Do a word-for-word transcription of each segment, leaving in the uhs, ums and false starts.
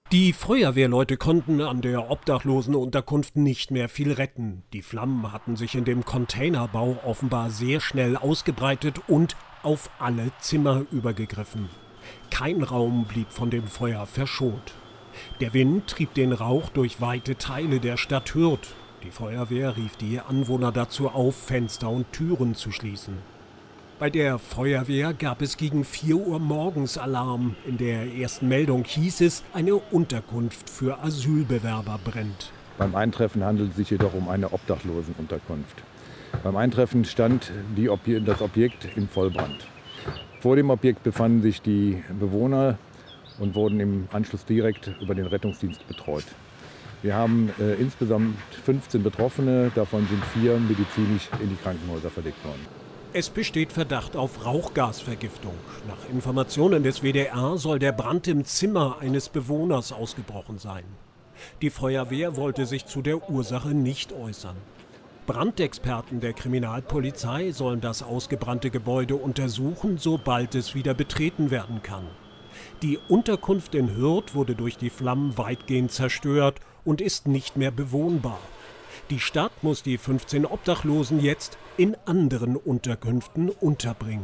Die Feuerwehrleute konnten an der Obdachlosenunterkunft nicht mehr viel retten. Die Flammen hatten sich in dem Containerbau offenbar sehr schnell ausgebreitet und auf alle Zimmer übergegriffen. Kein Raum blieb von dem Feuer verschont. Der Wind trieb den Rauch durch weite Teile der Stadt Hürth. Die Feuerwehr rief die Anwohner dazu auf, Fenster und Türen zu schließen. Bei der Feuerwehr gab es gegen vier Uhr morgens Alarm. In der ersten Meldung hieß es, eine Unterkunft für Asylbewerber brennt. Beim Eintreffen handelt es sich jedoch um eine Obdachlosenunterkunft. Beim Eintreffen stand die Obje- das Objekt in Vollbrand. Vor dem Objekt befanden sich die Bewohner und wurden im Anschluss direkt über den Rettungsdienst betreut. Wir haben äh, insgesamt fünfzehn Betroffene, davon sind vier medizinisch in die Krankenhäuser verlegt worden. Es besteht Verdacht auf Rauchgasvergiftung. Nach Informationen des W D R soll der Brand im Zimmer eines Bewohners ausgebrochen sein. Die Feuerwehr wollte sich zu der Ursache nicht äußern. Brandexperten der Kriminalpolizei sollen das ausgebrannte Gebäude untersuchen, sobald es wieder betreten werden kann. Die Unterkunft in Hürth wurde durch die Flammen weitgehend zerstört und ist nicht mehr bewohnbar. Die Stadt muss die fünfzehn Obdachlosen jetzt in anderen Unterkünften unterbringen.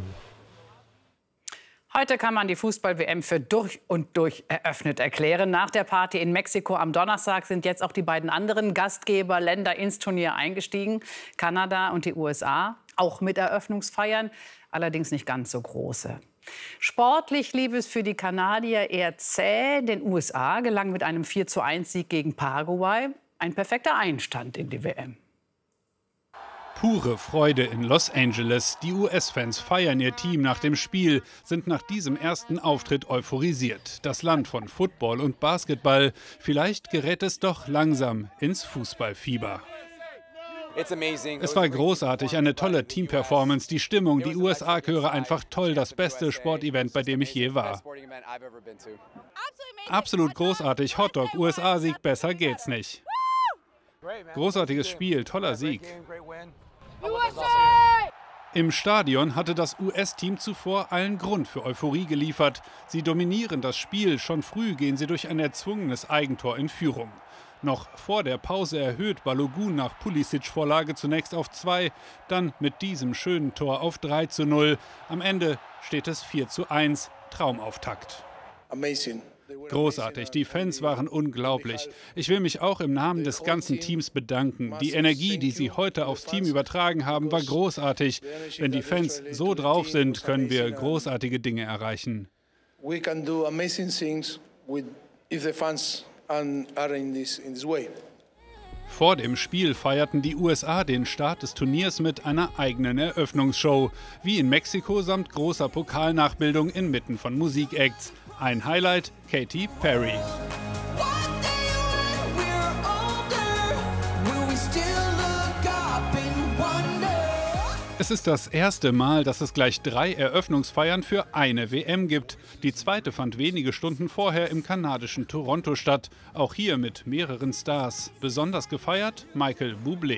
Heute kann man die Fußball-W M für durch und durch eröffnet erklären. Nach der Party in Mexiko am Donnerstag sind jetzt auch die beiden anderen Gastgeberländer ins Turnier eingestiegen. Kanada und die U S A, auch mit Eröffnungsfeiern, allerdings nicht ganz so große. Sportlich lief es für die Kanadier eher zäh. Den U S A gelang mit einem vier zu eins Sieg gegen Paraguay ein perfekter Einstand in die W M. Pure Freude in Los Angeles. Die U S-Fans feiern ihr Team nach dem Spiel, sind nach diesem ersten Auftritt euphorisiert. Das Land von Football und Basketball. Vielleicht gerät es doch langsam ins Fußballfieber. Es war großartig, eine tolle Teamperformance, die Stimmung, die U S A-Chöre, einfach toll, das beste Sportevent, bei dem ich je war. Absolut großartig, Hotdog, U S A-Sieg, besser geht's nicht. Großartiges Spiel, toller Sieg. Im Stadion hatte das U S-Team zuvor allen Grund für Euphorie geliefert. Sie dominieren das Spiel, schon früh gehen sie durch ein erzwungenes Eigentor in Führung. Noch vor der Pause erhöht Balogun nach Pulisic-Vorlage zunächst auf zwei, dann mit diesem schönen Tor auf drei zu null. Am Ende steht es vier zu eins, Traumauftakt. Amazing. Großartig, die Fans waren unglaublich. Ich will mich auch im Namen des ganzen Teams bedanken. Die Energie, die sie heute aufs Team übertragen haben, war großartig. Wenn die Fans so drauf sind, können wir großartige Dinge erreichen. We can do amazing things with if the fans are in this in this way. Vor dem Spiel feierten die U S A den Start des Turniers mit einer eigenen Eröffnungsshow. Wie in Mexiko samt großer Pokalnachbildung inmitten von Musikacts. Ein Highlight, Katy Perry. Es ist das erste Mal, dass es gleich drei Eröffnungsfeiern für eine W M gibt. Die zweite fand wenige Stunden vorher im kanadischen Toronto statt. Auch hier mit mehreren Stars. Besonders gefeiert Michael Bublé.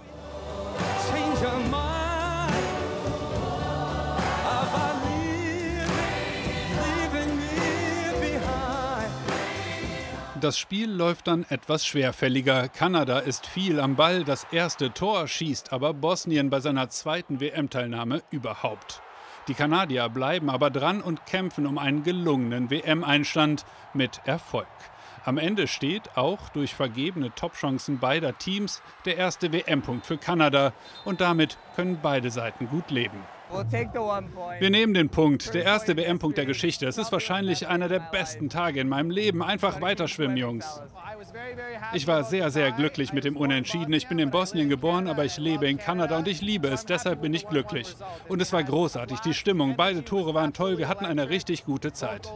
Das Spiel läuft dann etwas schwerfälliger. Kanada ist viel am Ball, das erste Tor schießt aber Bosnien bei seiner zweiten W M-Teilnahme überhaupt. Die Kanadier bleiben aber dran und kämpfen um einen gelungenen W M-Einstand mit Erfolg. Am Ende steht, auch durch vergebene Topchancen beider Teams, der erste W M-Punkt für Kanada. Und damit können beide Seiten gut leben. Wir nehmen den Punkt, der erste W M-Punkt der Geschichte. Es ist wahrscheinlich einer der besten Tage in meinem Leben. Einfach weiterschwimmen, Jungs. Ich war sehr, sehr glücklich mit dem Unentschieden. Ich bin in Bosnien geboren, aber ich lebe in Kanada und ich liebe es. Deshalb bin ich glücklich. Und es war großartig, die Stimmung. Beide Tore waren toll. Wir hatten eine richtig gute Zeit.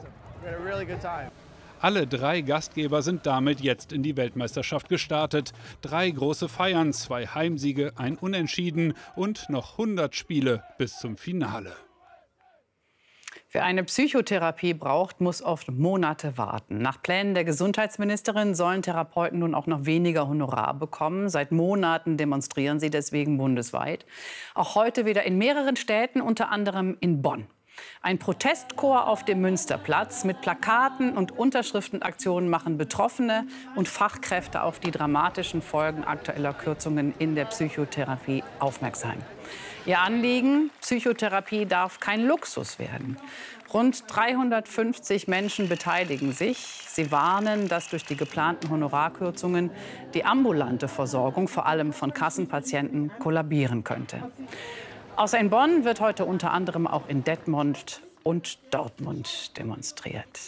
Alle drei Gastgeber sind damit jetzt in die Weltmeisterschaft gestartet. Drei große Feiern, zwei Heimsiege, ein Unentschieden und noch hundert Spiele bis zum Finale. Wer eine Psychotherapie braucht, muss oft Monate warten. Nach Plänen der Gesundheitsministerin sollen Therapeuten nun auch noch weniger Honorar bekommen. Seit Monaten demonstrieren sie deswegen bundesweit. Auch heute wieder in mehreren Städten, unter anderem in Bonn. Ein Protestchor auf dem Münsterplatz mit Plakaten und Unterschriftenaktionen machen Betroffene und Fachkräfte auf die dramatischen Folgen aktueller Kürzungen in der Psychotherapie aufmerksam. Ihr Anliegen: Psychotherapie darf kein Luxus werden. Rund dreihundertfünfzig Menschen beteiligen sich. Sie warnen, dass durch die geplanten Honorarkürzungen die ambulante Versorgung, vor allem von Kassenpatienten, kollabieren könnte. Außer in Bonn wird heute unter anderem auch in Detmold und Dortmund demonstriert.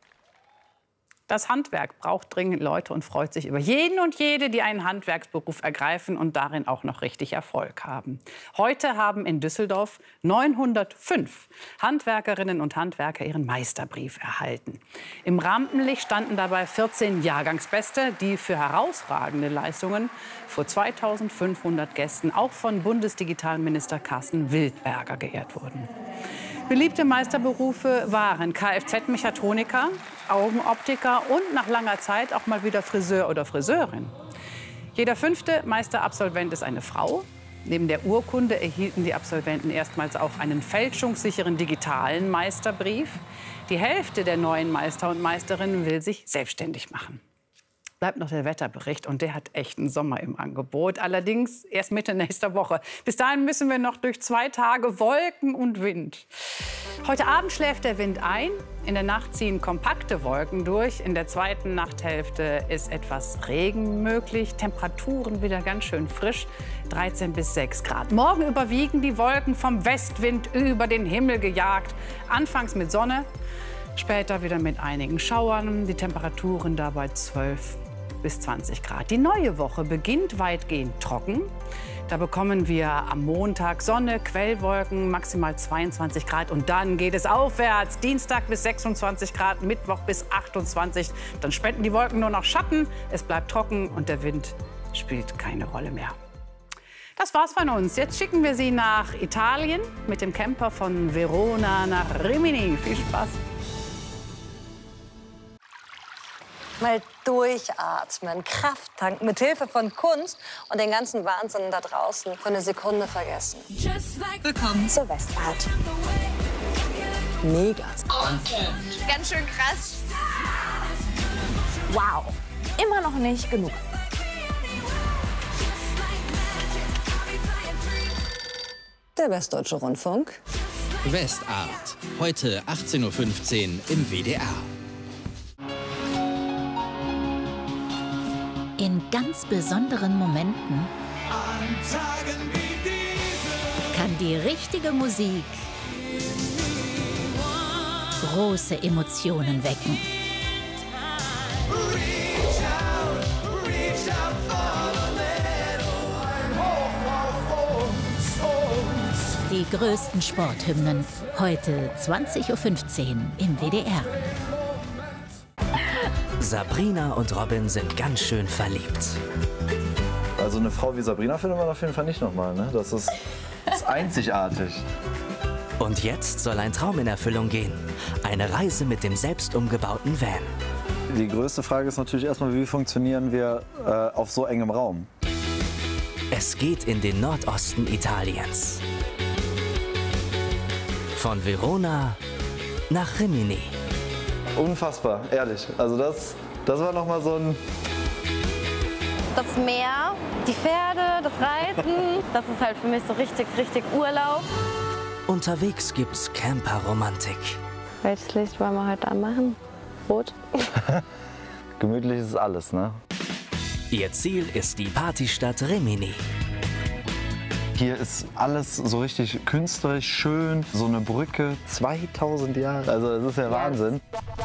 Das Handwerk braucht dringend Leute und freut sich über jeden und jede, die einen Handwerksberuf ergreifen und darin auch noch richtig Erfolg haben. Heute haben in Düsseldorf neunhundertfünf Handwerkerinnen und Handwerker ihren Meisterbrief erhalten. Im Rampenlicht standen dabei vierzehn Jahrgangsbeste, die für herausragende Leistungen vor zweitausendfünfhundert Gästen auch von Bundesdigitalminister Carsten Wildberger geehrt wurden. Beliebte Meisterberufe waren Kfz-Mechatroniker, Augenoptiker und nach langer Zeit auch mal wieder Friseur oder Friseurin. Jeder fünfte Meisterabsolvent ist eine Frau. Neben der Urkunde erhielten die Absolventen erstmals auch einen fälschungssicheren digitalen Meisterbrief. Die Hälfte der neuen Meister und Meisterinnen will sich selbstständig machen. Bleibt noch der Wetterbericht und der hat echten Sommer im Angebot. Allerdings erst Mitte nächster Woche. Bis dahin müssen wir noch durch zwei Tage Wolken und Wind. Heute Abend schläft der Wind ein. In der Nacht ziehen kompakte Wolken durch. In der zweiten Nachthälfte ist etwas Regen möglich. Temperaturen wieder ganz schön frisch. dreizehn bis sechs Grad. Morgen überwiegen die Wolken vom Westwind über den Himmel gejagt. Anfangs mit Sonne, später wieder mit einigen Schauern. Die Temperaturen dabei zwölf bis zwanzig Grad. Die neue Woche beginnt weitgehend trocken. Da bekommen wir am Montag Sonne, Quellwolken, maximal zweiundzwanzig Grad. Und dann geht es aufwärts. Dienstag bis sechsundzwanzig Grad, Mittwoch bis achtundzwanzig. Dann spenden die Wolken nur noch Schatten. Es bleibt trocken und der Wind spielt keine Rolle mehr. Das war's von uns. Jetzt schicken wir Sie nach Italien mit dem Camper von Verona nach Rimini. Viel Spaß. Mal durchatmen, Kraft tanken, mit Hilfe von Kunst und den ganzen Wahnsinn da draußen für eine Sekunde vergessen. Willkommen zur Westart. Mega. Ganz schön krass. Wow. Immer noch nicht genug. Der Westdeutsche Rundfunk. Westart. Heute achtzehn Uhr fünfzehn im W D R. In ganz besonderen Momenten kann die richtige Musik große Emotionen wecken. Die größten Sporthymnen heute zwanzig Uhr fünfzehn im W D R. Sabrina und Robin sind ganz schön verliebt. Also eine Frau wie Sabrina findet man auf jeden Fall nicht nochmal, ne? Das ist, das ist einzigartig. Und jetzt soll ein Traum in Erfüllung gehen. Eine Reise mit dem selbst umgebauten Van. Die größte Frage ist natürlich erstmal, wie funktionieren wir äh, auf so engem Raum? Es geht in den Nordosten Italiens. Von Verona nach Rimini. Unfassbar, ehrlich. Also das, das war noch mal so ein... Das Meer, die Pferde, das Reiten, das ist halt für mich so richtig, richtig Urlaub. Unterwegs gibt's Camper-Romantik. Welches Licht wollen wir heute anmachen? Rot? Gemütlich ist alles, ne? Ihr Ziel ist die Partystadt Rimini. Hier ist alles so richtig künstlerisch schön. So eine Brücke, zweitausend Jahre. Also das ist ja Wahnsinn.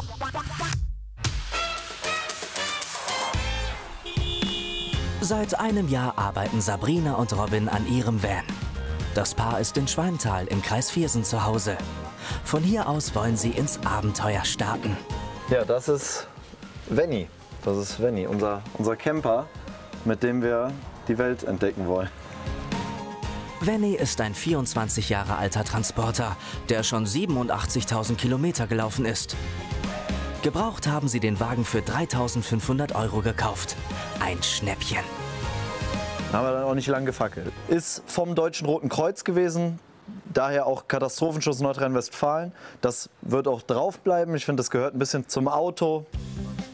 Seit einem Jahr arbeiten Sabrina und Robin an ihrem Van. Das Paar ist in Schwalmtal im Kreis Viersen zu Hause. Von hier aus wollen sie ins Abenteuer starten. Ja, das ist Venny. Das ist Venny, unser, unser Camper, mit dem wir die Welt entdecken wollen. Venny ist ein vierundzwanzig Jahre alter Transporter, der schon siebenundachtzigtausend Kilometer gelaufen ist. Gebraucht haben sie den Wagen für dreitausendfünfhundert Euro gekauft. Ein Schnäppchen. Haben wir dann auch nicht lange gefackelt. Ist vom Deutschen Roten Kreuz gewesen. Daher auch Katastrophenschutz Nordrhein-Westfalen. Das wird auch drauf bleiben. Ich finde, das gehört ein bisschen zum Auto.